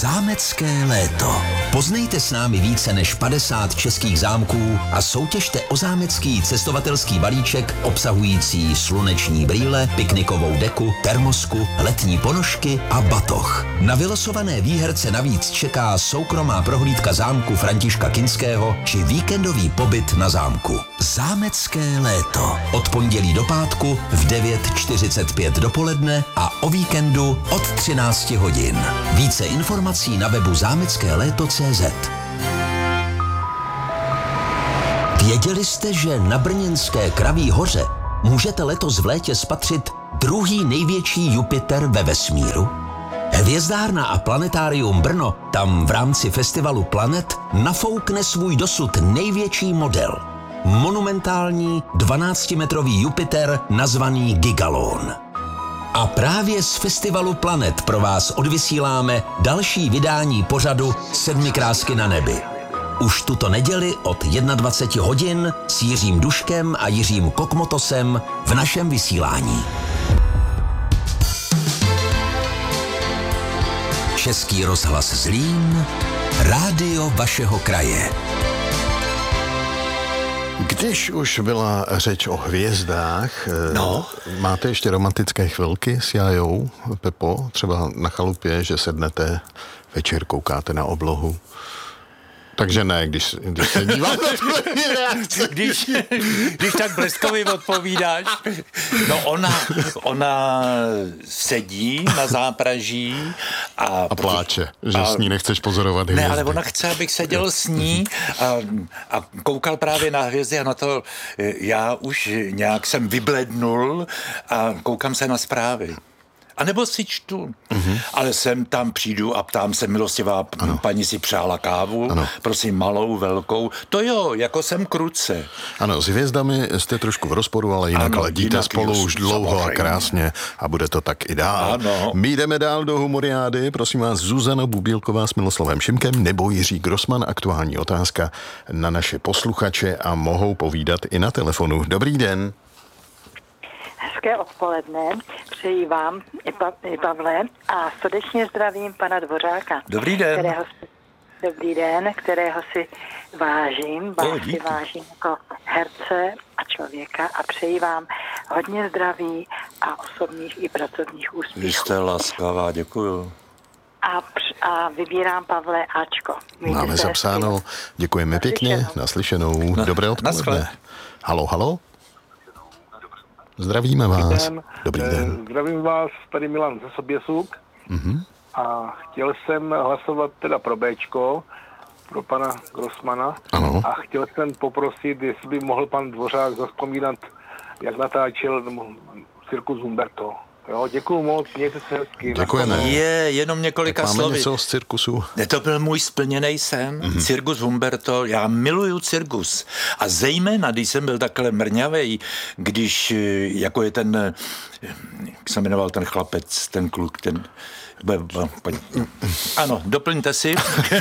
Zámecké léto. Poznejte s námi více než 50 českých zámků a soutěžte o zámecký cestovatelský balíček obsahující sluneční brýle, piknikovou deku, termosku, letní ponožky a batoh. Na vylosované výherce navíc čeká soukromá prohlídka zámku Františka Kinského či víkendový pobyt na zámku. Zámecké léto. Od pondělí do pátku v 9:45 dopoledne a o víkendu od 13 hodin. Více informací na webu zámeckéléto.cz. Věděli jste, že na brněnské Kraví hoře můžete letos v létě spatřit druhý největší Jupiter ve vesmíru? Hvězdárna a planetárium Brno tam v rámci festivalu Planet nafoukne svůj dosud největší model. Monumentální 12-metrový Jupiter nazvaný Gigalon. A právě z festivalu Planet pro vás odvysíláme další vydání pořadu 7 krásky na nebi. Už tuto neděli od 21 hodin s Jiřím Duškem a Jiřím Kokmotosem v našem vysílání. Český rozhlas Zlín, rádio vašeho kraje. Když už byla řeč o hvězdách, máte ještě romantické chvilky s Jájou, Pepo? Třeba na chalupě, že sednete, večer koukáte na oblohu. Takže ne, když se dívám na tvoje reakce. Když tak bleskově odpovídáš. No ona sedí na zápraží a pláče, že s ní nechceš pozorovat hvězdy. Ne, ale ona chce, abych seděl s ní a koukal právě na hvězdy a na to já už nějak jsem vyblednul a koukám se na zprávy. A nebo si čtu. Ale sem tam přijdu a ptám se, milostivá paní si přála kávu, prosím, malou, velkou. To jo, jako jsem kruce. Ano, s hvězdami jste trošku v rozporu, ale jinak ledíte spolu už dlouho a krásně a bude to tak i dál. Ano. My jdeme dál do humoriády, prosím vás, Zuzana Bubílková s Miloslavem Šimkem nebo Jiří Grossman, aktuální otázka na naše posluchače a mohou povídat i na telefonu. Dobrý den. Hezké odpoledne, přeji vám i Pavle a srdečně zdravím pana Dvořáka. Dobrý den. Kterého si vážím, vážím jako herce a člověka a přeji vám hodně zdraví a osobních i pracovních úspěchů. Vy jste laskavá, děkuju. A vybírám, Pavle, Ačko. Máme zapsáno, děkujeme pěkně, naslyšenou, dobré odpoledne. Halo. Zdravíme vás. Dobrý den. Zdravím vás, tady Milan ze Soběsuk. A chtěl jsem hlasovat teda pro Bčko, pro pana Grossmana. Ano. A chtěl jsem poprosit, jestli by mohl pan Dvořák zavzpomínat, jak natáčel cirkus Humberto. Jo, děkuju moc, mějte se hezky. Děkujeme. Jenom několika slovy. Máme něco z cirkusu? To byl můj splněný sen. Cirkus Humberto, já miluju cirkus. A zejména, když jsem byl takhle mrňavej, když, jako je ten, jak se jmenoval ten chlapec, ten kluk, ten... Ano, doplňte si.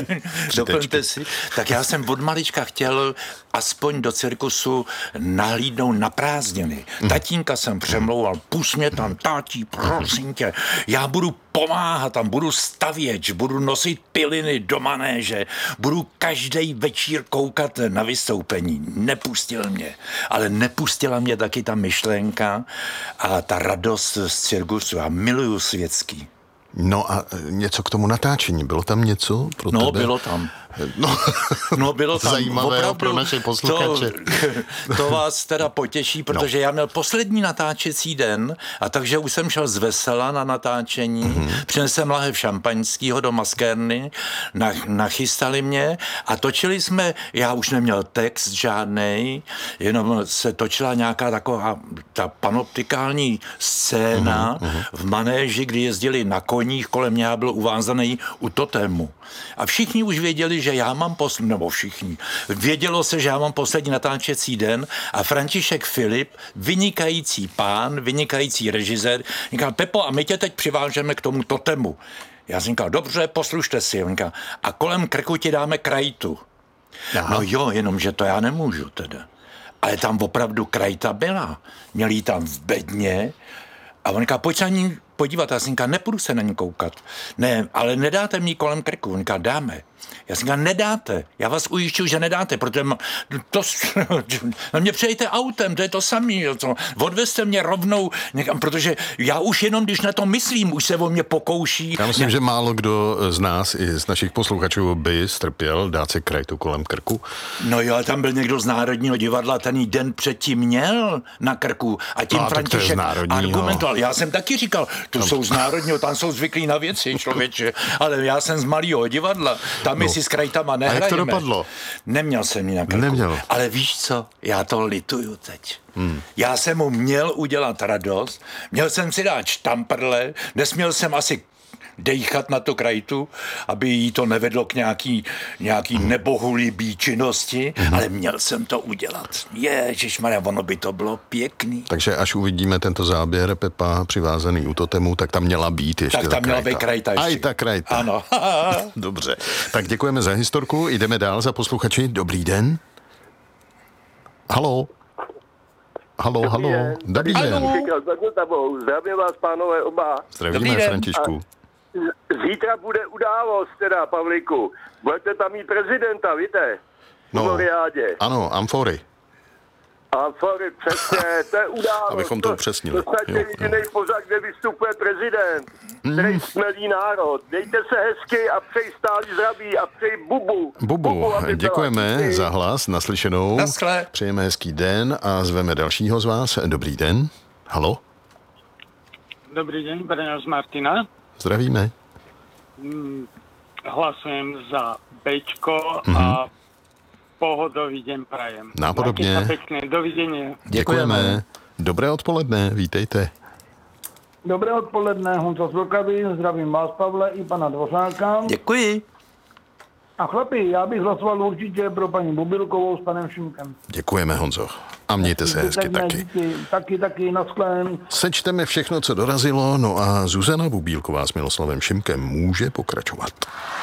Tak já jsem od malička chtěl aspoň do cirkusu nahlídnout na prázdniny. Tatínka jsem přemlouval, pust mě tam, tátí, prosím tě, já budu pomáhat tam, budu stavěč, budu nosit piliny do manéže, budu každý večír koukat na vystoupení. Nepustil mě, ale nepustila mě taky ta myšlenka a ta radost z cirkusu. Já miluju světský. No a něco k tomu natáčení, bylo tam něco pro tebe? Bylo tam. No bylo tam. Zajímavé opravdu, pro naše posluchače. To vás teda potěší, protože já měl poslední natáčecí den a takže už jsem šel z vesela na natáčení, přinesl lahev šampaňskýho do maskérny, nachystali mě a točili jsme, já už neměl text žádnej, jenom se točila nějaká taková ta panoptikální scéna v manéži, kdy jezdili na koních, kolem mě byl uvázaný u totému. A všichni už věděli, že já mám Vědělo se, že já mám poslední natáčecí den a František Filip, vynikající pán, vynikající režisér, říkal, Pepo, a my tě teď přivážeme k tomu totemu. Já jsem říkal, dobře, poslušte si. Říkal, a kolem krku ti dáme krajtu. Aha. No jo, jenomže to já nemůžu teda. Ale tam opravdu krajta byla. Měli ji tam v bedně a on říkal, podívat. Já jsem říkal, nepůjdu se na ní koukat. Ne, ale nedáte mi kolem krku. On říká, dáme. Já jsem říkal, nedáte. Já vás ujišťuju, že nedáte, protože na mě přejďte autem, to je to samý. Odvezte mě rovnou někam, protože já už jenom, když na to myslím, už se o mě pokouší. Já myslím, že málo kdo z nás i z našich posluchačů by strpěl dát si krajtu kolem krku. No jo, tam byl někdo z Národního divadla, ten den předtím měl na krku a tím František argumentoval. Já jsem taky říkal, to jsou z Národního, tam jsou zvyklí na věci, člověče, ale já jsem z Malého divadla, tam my si s krajtama nehrajeme. A jak to dopadlo? Neměl jsem ji na krku. Neměl. Ale víš co, já to lituju teď. Já jsem mu měl udělat radost, měl jsem si dát štamprle, nesměl jsem asi dejchat na to krajtu, aby jí to nevedlo k nějaký nebohulibý činnosti, ale měl jsem to udělat. Ježišmarja, ono by to bylo pěkný. Takže až uvidíme tento záběr Pepa přivázaný u totemu, tak tam měla být ještě tak tam měla být krajta ještě. A i ta krajta. Ano. Dobře. Tak děkujeme za historku, jdeme dál za posluchači. Dobrý den. Haló. Haló. Dobrý den. Zdravím vás, pánové, oba. Zdravíme, Františku. Zítra bude událost, teda, Pavlíku. Budete tam mít prezidenta, víte? No, ano, amfory. Amfory, přesně, to je událost. Abychom to upřesnili. To je jediný pořad, kde vystupuje prezident, který smelí národ. Dejte se hezky a přeji stálý zdraví a přeji bubu. Děkujeme za hlas, naslyšenou. Naschle. Přejeme hezký den a zveme dalšího z vás. Dobrý den. Haló? Dobrý den, Brňo z Martina. Zdravíme. Hlasujem za Bčko a pohodový den prajem. Nápodobně. Pěkně, dovidění. Děkujeme. Dobré odpoledne, vítejte. Dobré odpoledne, Honza z Vlkavy, zdravím vás, Pavle, i pana Dvořáka. Děkuji. A chlapi, já bych hlasoval určitě pro paní Bubilkovou s panem Šimkem. Děkujeme, Honzo. A mějte se hezky taky. Taky, naschlén. Sečteme všechno, co dorazilo, no a Zuzana Bubílková s Miloslavem Šimkem může pokračovat.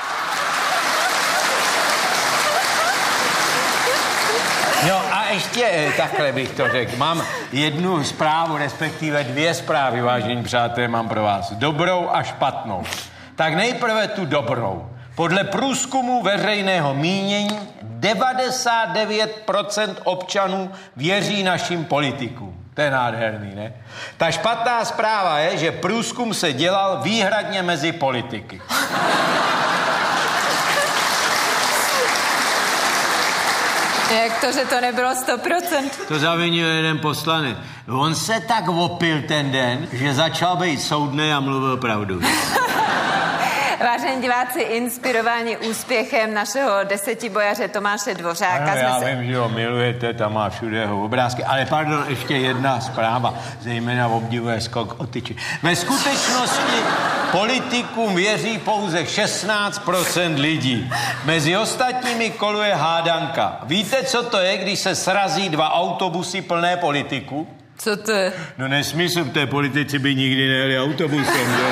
No a ještě takhle bych to řekl. Mám jednu zprávu, respektive dvě zprávy, vážení přátelé, mám pro vás. Dobrou a špatnou. Tak nejprve tu dobrou. Podle průzkumu veřejného mínění 99% občanů věří našim politikům. To je nádherný, ne? Ta špatná zpráva je, že průzkum se dělal výhradně mezi politiky. Jak to, že to nebylo 100%? To zavinil jeden poslanec. On se tak opil ten den, že začal být soudnej a mluvil pravdu. Vážení diváci, inspirováni úspěchem našeho desetibojaře Tomáše Dvořáka. Ano, já vím, že ho milujete, tam má všude jeho obrázky, ale pardon, ještě jedna zpráva, zejména obdivuje skok o tyči. Ve skutečnosti politikům věří pouze 16% lidí. Mezi ostatními koluje hádanka. Víte, co to je, když se srazí dva autobusy plné politiků? Co to je? No nesmysl, v té politici by nikdy nejeli autobusem, že?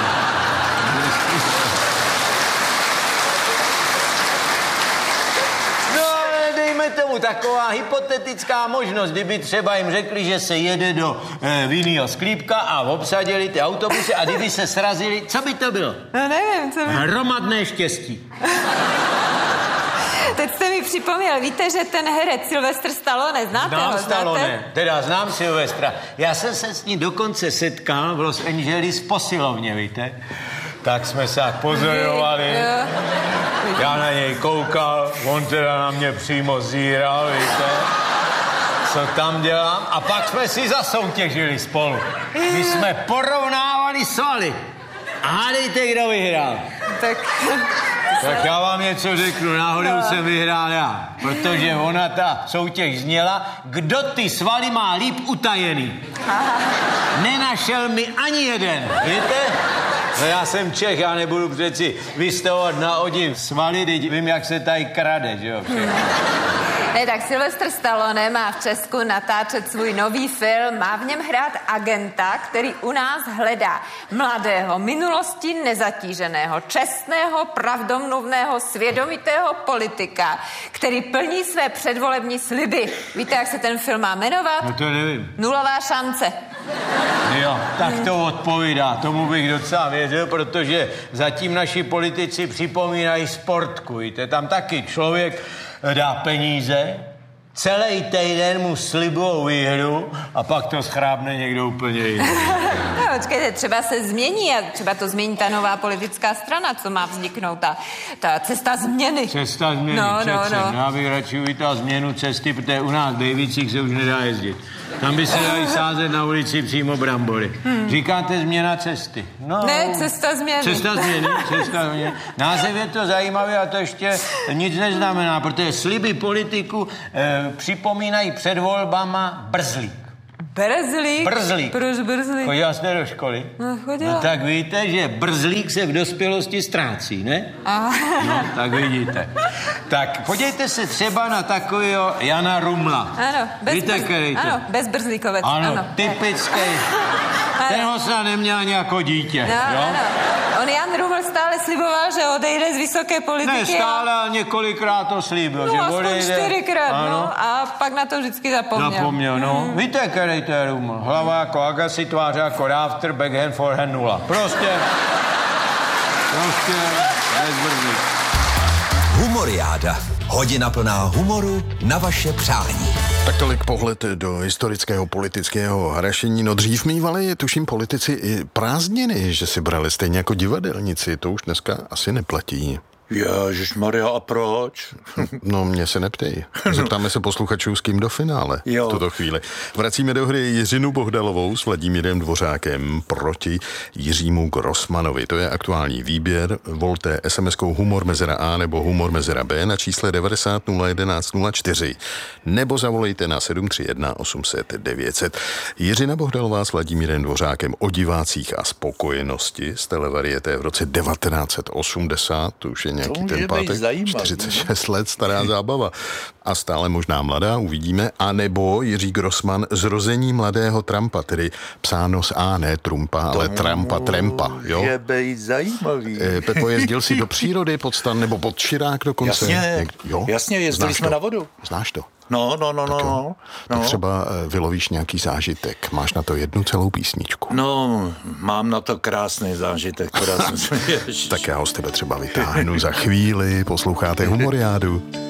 Taková hypotetická možnost, kdyby třeba jim řekli, že se jede do vinného sklípka a obsadili ty autobusy a kdyby se srazili, co by to bylo? No nevím, co by... Hromadné štěstí. Teď jste mi připomněl, víte, že ten herec Sylvester Stallone, znáte ho? Stallone, teda znám Sylvestra. Já jsem se s ní dokonce setkal v Los Angeles v posilovně, víte? Tak jsme se tak pozorovali. Já na něj koukal, on teda na mě přímo zíral, víte, co tam dělám. A pak jsme si zasoutěžili spolu. My jsme porovnávali svaly. A hádejte, kdo vyhrál. Tak já vám něco řeknu, náhodou jsem vyhrál já. Protože ona, ta soutěž zněla, kdo ty svaly má líp utajený. Nenašel mi ani jeden, víte? No já jsem Čech, já nebudu přeci vystavovat na odiv svaly, teď vím, jak se tady krade, že jo? Ne, tak Sylvester Stallone má v Česku natáčet svůj nový film, má v něm hrát agenta, který u nás hledá mladého, minulostí nezatíženého, čestného, pravdomluvného, svědomitého politika, který plní své předvolební sliby. Víte, jak se ten film má jmenovat? No to nevím. Nulová šance. Jo, tak to odpovídá. Tomu bych docela věřil, protože zatím naši politici připomínají sportku. Víte, tam taky člověk dá peníze, celý týden mu slibujou výhru a pak to schrábne někdo úplně jiný. No, počkejte, třeba se změní a třeba to změní ta nová politická strana, co má vzniknout, ta cesta změny. Cesta změny, přece. Já bych radši uvítal změnu cesty, protože u nás v Dejvicích se už nedá jezdit. Tam by se dali sázet na ulici přímo brambory. Říkáte změna cesty. No, ne, cesta změny. Cesta změny. Název je to zajímavý a to ještě nic neznamená, protože sliby politiku připomínají před volbama brzlík. Brzlík. Proč brzlík? Chodila jste do školy? No, chodila. No tak víte, že brzlík se v dospělosti ztrácí, ne? No, tak vidíte. Tak podívejte se třeba na takového Jana Rumla. Ano, bezbrzlíkovec. Ano, typický. Ten ho se neměl ani jako dítě. No, jo? Ano. On Jan Ruml stále sliboval, že odejde z vysoké politiky. Ne, stále, ale několikrát to slíbil, že odejde. 4krát, no. A pak na to vždycky zapomněl. No. Víte, který to je Ruml? Hlava jako Agassi, tváře jako Rafter, backhand, forehand 0. Prostě bezbrzlík. Humoriáda. Hodina plná humoru na vaše přání. Tak tolik pohled do historického politického harašení. No dřív mívali, tuším, politici i prázdniny, že si brali stejně jako divadelníci. To už dneska asi neplatí. Ježišmarja, a proč? No, mě se neptej. Zeptáme se posluchačů, s kým do finále v tuto chvíli. Vracíme do hry Jiřinu Bohdalovou s Vladimírem Dvořákem proti Jiřímu Grossmanovi. To je aktuální výběr. Volte SMS-kou humor mezera A nebo humor mezera B na čísle 90 011 04 nebo zavolejte na 731 800 900. Jiřina Bohdalová s Vladimírem Dvořákem o divácích a spokojenosti z televariété v roce 1980. To už je nějaký ten pátek, 46 let stará zábava. A stále možná mladá, uvidíme. A nebo Jiří Grossman zrození mladého Trumpa, tedy psáno s A, ne Trumpa, ale Trempa. Jo? Je bej zajímavý. Pepo, jezdil si do přírody pod stan nebo pod Širák dokonce? Jasně, jezdili jsme na vodu. Znáš to? No. Tak třeba vylovíš nějaký zážitek. Máš na to jednu celou písničku. No, mám na to krásný zážitek, která jsem si Tak já ho z tebe třeba vytáhnu za chvíli. Posloucháte Humoriádu.